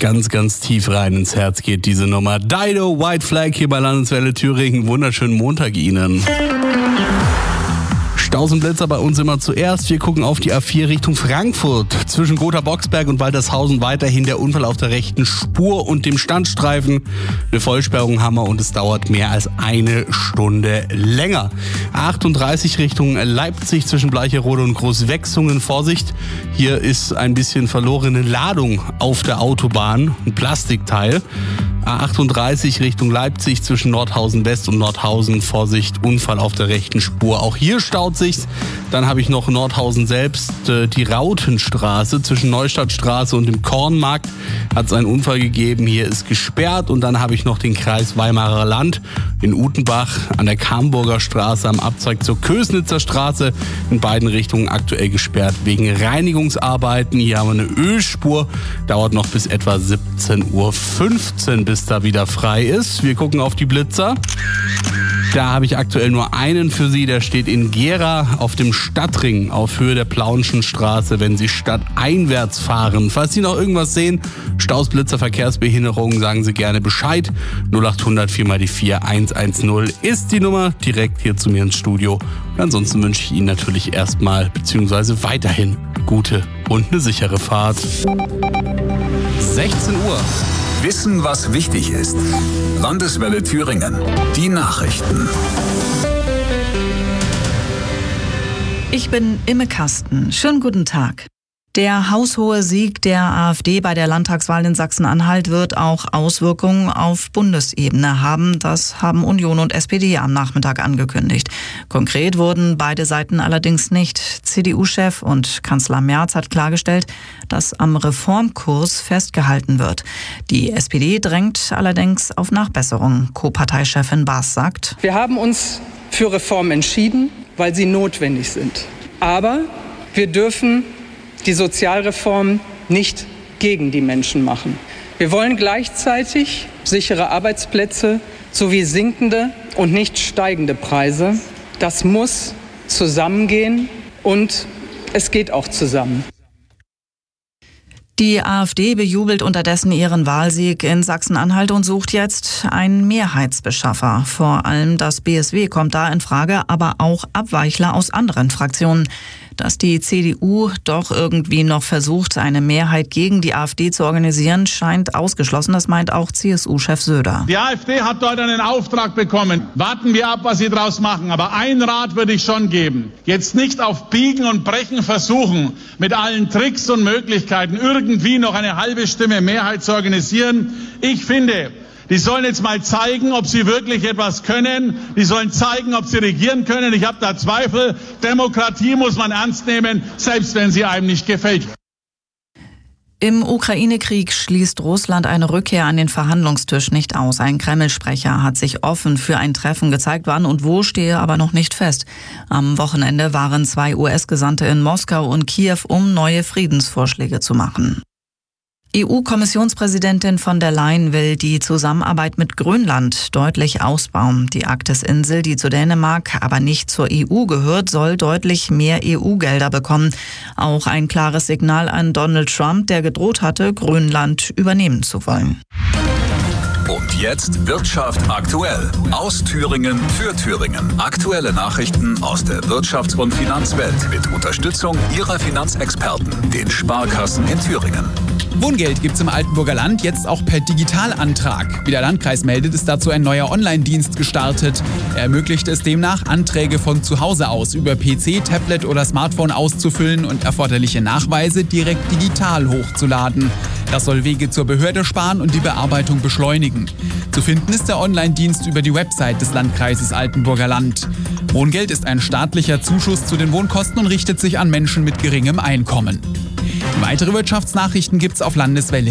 Ganz, ganz tief rein ins Herz geht diese Nummer. Dido, White Flag hier bei Landeswelle Thüringen. Wunderschönen Montag Ihnen. Staus und Blitzer bei uns immer zuerst. Wir gucken auf die A4 Richtung Frankfurt. Zwischen Gotha-Boxberg und Waltershausen weiterhin der Unfall auf der rechten Spur und dem Standstreifen. Eine Vollsperrung haben wir und es dauert mehr als eine Stunde länger. A38 Richtung Leipzig zwischen Bleicherode und Großwechsungen. Vorsicht, hier ist ein bisschen verlorene Ladung auf der Autobahn. Ein Plastikteil. A38 Richtung Leipzig zwischen Nordhausen West und Nordhausen. Vorsicht, Unfall auf der rechten Spur. Auch hier staut sich's. Dann habe ich noch Nordhausen selbst. Die Rautenstraße zwischen Neustadtstraße und dem Kornmarkt hat es einen Unfall gegeben. Hier ist gesperrt. Und dann habe ich noch den Kreis Weimarer Land in Utenbach an der Kamburger Straße am Abzweig zur Kösnitzer Straße. In beiden Richtungen aktuell gesperrt wegen Reinigungsarbeiten. Hier haben wir eine Ölspur. Dauert noch bis etwa 17:15 Uhr, bis da wieder frei ist. Wir gucken auf die Blitzer. Da habe ich aktuell nur einen für Sie. Der steht in Gera auf dem Stadtring auf Höhe der Plaunschen Straße, wenn Sie stadteinwärts fahren. Falls Sie noch irgendwas sehen, Staus, Blitzer, Verkehrsbehinderungen, sagen Sie gerne Bescheid. 0800 4x4 110 ist die Nummer direkt hier zu mir ins Studio. Und ansonsten wünsche ich Ihnen natürlich erstmal bzw. weiterhin gute und eine sichere Fahrt. 16 Uhr. Wissen, was wichtig ist. Landeswelle Thüringen. Die Nachrichten. Ich bin Imme Kasten. Schönen guten Tag. Der haushohe Sieg der AfD bei der Landtagswahl in Sachsen-Anhalt wird auch Auswirkungen auf Bundesebene haben. Das haben Union und SPD am Nachmittag angekündigt. Konkret wurden beide Seiten allerdings nicht. CDU-Chef und Kanzler Merz hat klargestellt, dass am Reformkurs festgehalten wird. Die SPD drängt allerdings auf Nachbesserung. Co-Parteichefin Baas sagt: Wir haben uns für Reformen entschieden, weil sie notwendig sind. Aber wir dürfen die Sozialreform nicht gegen die Menschen machen. Wir wollen gleichzeitig sichere Arbeitsplätze sowie sinkende und nicht steigende Preise. Das muss zusammengehen und es geht auch zusammen. Die AfD bejubelt unterdessen ihren Wahlsieg in Sachsen-Anhalt und sucht jetzt einen Mehrheitsbeschaffer. Vor allem das BSW kommt da in Frage, aber auch Abweichler aus anderen Fraktionen. Dass die CDU doch irgendwie noch versucht, eine Mehrheit gegen die AfD zu organisieren, scheint ausgeschlossen. Das meint auch CSU-Chef Söder. Die AfD hat dort einen Auftrag bekommen. Warten wir ab, was sie daraus machen. Aber einen Rat würde ich schon geben. Jetzt nicht auf Biegen und Brechen versuchen, mit allen Tricks und Möglichkeiten irgendwie noch eine halbe Stimme Mehrheit zu organisieren. Ich finde, die sollen jetzt mal zeigen, ob sie wirklich etwas können. Die sollen zeigen, ob sie regieren können. Ich habe da Zweifel. Demokratie muss man ernst nehmen, selbst wenn sie einem nicht gefällt. Im Ukraine-Krieg schließt Russland eine Rückkehr an den Verhandlungstisch nicht aus. Ein Kreml-Sprecher hat sich offen für ein Treffen gezeigt. Wann und wo stehe aber noch nicht fest. Am Wochenende waren 2 US-Gesandte in Moskau und Kiew, um neue Friedensvorschläge zu machen. EU-Kommissionspräsidentin von der Leyen will die Zusammenarbeit mit Grönland deutlich ausbauen. Die Arktis-Insel, die zu Dänemark, aber nicht zur EU gehört, soll deutlich mehr EU-Gelder bekommen. Auch ein klares Signal an Donald Trump, der gedroht hatte, Grönland übernehmen zu wollen. Und jetzt Wirtschaft aktuell. Aus Thüringen für Thüringen. Aktuelle Nachrichten aus der Wirtschafts- und Finanzwelt mit Unterstützung Ihrer Finanzexperten, den Sparkassen in Thüringen. Wohngeld gibt's im Altenburger Land jetzt auch per Digitalantrag. Wie der Landkreis meldet, ist dazu ein neuer Online-Dienst gestartet. Er ermöglicht es demnach, Anträge von zu Hause aus über PC, Tablet oder Smartphone auszufüllen und erforderliche Nachweise direkt digital hochzuladen. Das soll Wege zur Behörde sparen und die Bearbeitung beschleunigen. Zu finden ist der Online-Dienst über die Website des Landkreises Altenburger Land. Wohngeld ist ein staatlicher Zuschuss zu den Wohnkosten und richtet sich an Menschen mit geringem Einkommen. Weitere Wirtschaftsnachrichten gibt's auf Landeswelle.